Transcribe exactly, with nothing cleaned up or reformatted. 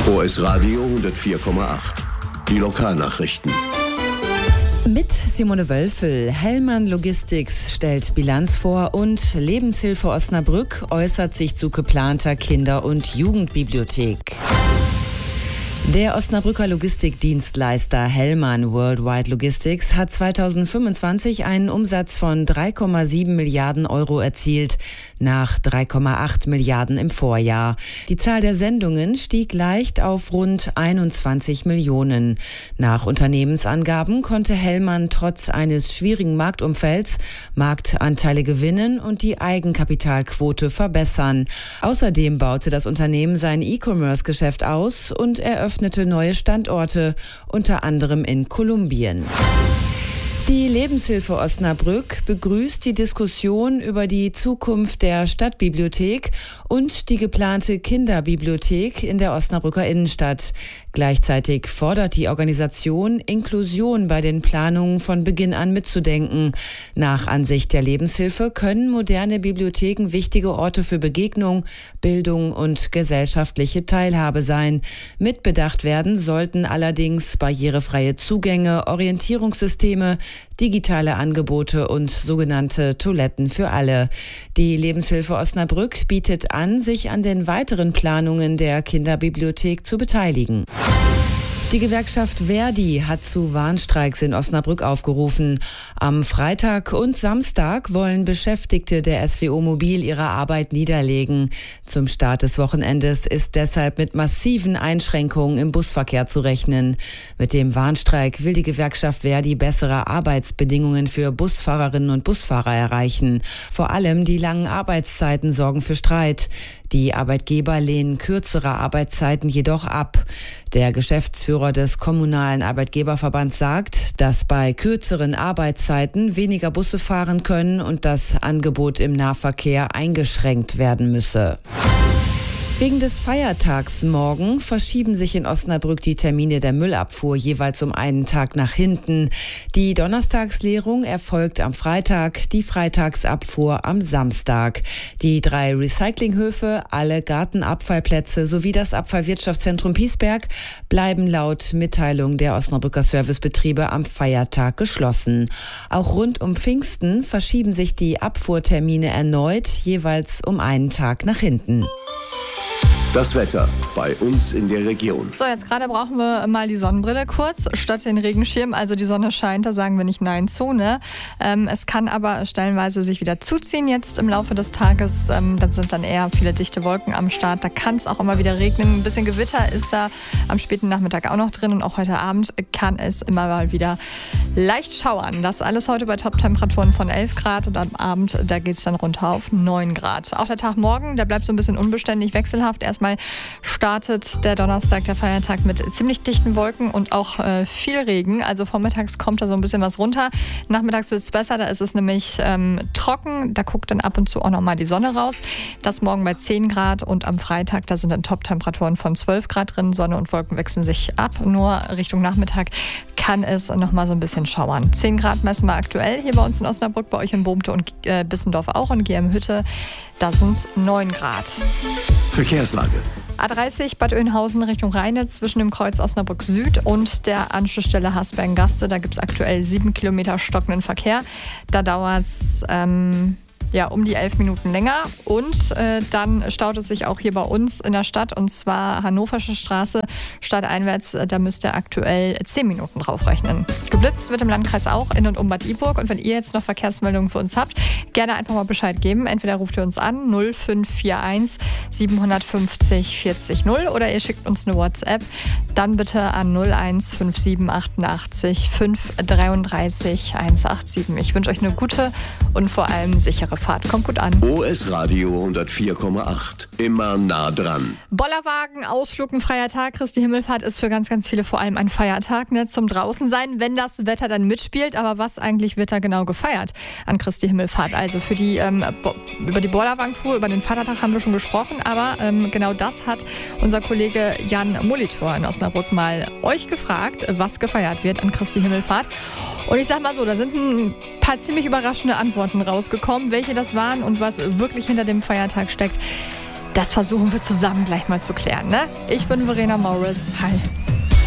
O S Radio hundertvier Komma acht. Die Lokalnachrichten. Mit Simone Wölfel. Hellmann Logistics stellt Bilanz vor und Lebenshilfe Osnabrück äußert sich zu geplanter Kinder- und Jugendbibliothek. Der Osnabrücker Logistikdienstleister Hellmann Worldwide Logistics hat zweitausendfünfundzwanzig einen Umsatz von drei Komma sieben Milliarden Euro erzielt, nach drei Komma acht Milliarden im Vorjahr. Die Zahl der Sendungen stieg leicht auf rund einundzwanzig Millionen. Nach Unternehmensangaben konnte Hellmann trotz eines schwierigen Marktumfelds Marktanteile gewinnen und die Eigenkapitalquote verbessern. Außerdem baute das Unternehmen sein E-Commerce-Geschäft aus und eröffnete neue Standorte, unter anderem in Kolumbien. Die Lebenshilfe Osnabrück begrüßt die Diskussion über die Zukunft der Stadtbibliothek und die geplante Kinderbibliothek in der Osnabrücker Innenstadt. Gleichzeitig fordert die Organisation, Inklusion bei den Planungen von Beginn an mitzudenken. Nach Ansicht der Lebenshilfe können moderne Bibliotheken wichtige Orte für Begegnung, Bildung und gesellschaftliche Teilhabe sein. Mitbedacht werden sollten allerdings barrierefreie Zugänge, Orientierungssysteme, digitale Angebote und sogenannte Toiletten für alle. Die Lebenshilfe Osnabrück bietet an, sich an den weiteren Planungen der Kinderbibliothek zu beteiligen. Die Gewerkschaft Verdi hat zu Warnstreiks in Osnabrück aufgerufen. Am Freitag und Samstag wollen Beschäftigte der S W O Mobil ihre Arbeit niederlegen. Zum Start des Wochenendes ist deshalb mit massiven Einschränkungen im Busverkehr zu rechnen. Mit dem Warnstreik will die Gewerkschaft Verdi bessere Arbeitsbedingungen für Busfahrerinnen und Busfahrer erreichen. Vor allem die langen Arbeitszeiten sorgen für Streit. Die Arbeitgeber lehnen kürzere Arbeitszeiten jedoch ab. Der Geschäftsführer des Kommunalen Arbeitgeberverbands sagt, dass bei kürzeren Arbeitszeiten weniger Busse fahren können und das Angebot im Nahverkehr eingeschränkt werden müsse. Wegen des Feiertags morgen verschieben sich in Osnabrück die Termine der Müllabfuhr jeweils um einen Tag nach hinten. Die Donnerstagsleerung erfolgt am Freitag, die Freitagsabfuhr am Samstag. Die drei Recyclinghöfe, alle Gartenabfallplätze sowie das Abfallwirtschaftszentrum Piesberg bleiben laut Mitteilung der Osnabrücker Servicebetriebe am Feiertag geschlossen. Auch rund um Pfingsten verschieben sich die Abfuhrtermine erneut, jeweils um einen Tag nach hinten. Das Wetter bei uns in der Region. So, jetzt gerade brauchen wir mal die Sonnenbrille kurz statt den Regenschirm. Also die Sonne scheint, da sagen wir nicht Nein zu. Ne? Ähm, es kann aber stellenweise sich wieder zuziehen jetzt im Laufe des Tages. Ähm, dann sind dann eher viele dichte Wolken am Start. Da kann es auch immer wieder regnen. Ein bisschen Gewitter ist da am späten Nachmittag auch noch drin. Und auch heute Abend kann es immer mal wieder leicht schauern. Das alles heute bei Top-Temperaturen von elf Grad. Und am Abend, da geht es dann runter auf neun Grad. Auch der Tag morgen, der bleibt so ein bisschen unbeständig, wechselhaft. Erstmal startet der Donnerstag, der Feiertag, mit ziemlich dichten Wolken und auch äh, viel Regen. Also vormittags kommt da so ein bisschen was runter. Nachmittags wird es besser, da ist es nämlich ähm, trocken. Da guckt dann ab und zu auch nochmal die Sonne raus. Das morgen bei zehn Grad und am Freitag, da sind dann Top-Temperaturen von zwölf Grad drin. Sonne und Wolken wechseln sich ab. Nur Richtung Nachmittag kann es nochmal so ein bisschen schauern. zehn Grad messen wir aktuell hier bei uns in Osnabrück, bei euch in Bohmte und äh, Bissendorf auch und G M Hütte. Da sind es neun Grad. Verkehrslage. A dreißig Bad Oeynhausen Richtung Rheine zwischen dem Kreuz Osnabrück Süd und der Anschlussstelle Hasbergen-Gaste. Da gibt es aktuell sieben Kilometer stockenden Verkehr. Da dauert es ähm, ja, um die elf Minuten länger. Und äh, dann staut es sich auch hier bei uns in der Stadt, und zwar Hannoversche Straße, stadteinwärts. Da müsst ihr aktuell zehn Minuten draufrechnen. Geblitzt wird im Landkreis auch in und um Bad Iburg. Und wenn ihr jetzt noch Verkehrsmeldungen für uns habt, gerne einfach mal Bescheid geben. Entweder ruft ihr uns an null fünf vier eins sieben fünf null vierzig null oder ihr schickt uns eine WhatsApp. Dann bitte an null eins fünf sieben achtundachtzig fünf dreiunddreißig hundertsiebenundachtzig. Ich wünsche euch eine gute und vor allem sichere Fahrt. Kommt gut an. O S Radio hundertvier Komma acht. Immer nah dran. Bollerwagen, Ausflug, ein freier Tag. Christi Himmelfahrt ist für ganz, ganz viele vor allem ein Feiertag, ne, zum draußen sein, wenn das Wetter dann mitspielt. Aber was eigentlich wird da genau gefeiert an Christi Himmelfahrt? Also für die ähm, Bo- über die Bollerwagen-Tour, über den Vatertag haben wir schon gesprochen, aber ähm, genau das hat unser Kollege Jan Molitor in Osnabrück mal euch gefragt, was gefeiert wird an Christi Himmelfahrt. Und ich sag mal so, da sind ein paar ziemlich überraschende Antworten rausgekommen. Welche das waren und was wirklich hinter dem Feiertag steckt, Das versuchen wir zusammen gleich mal zu klären. Ne? Ich bin Verena Morris. Hi.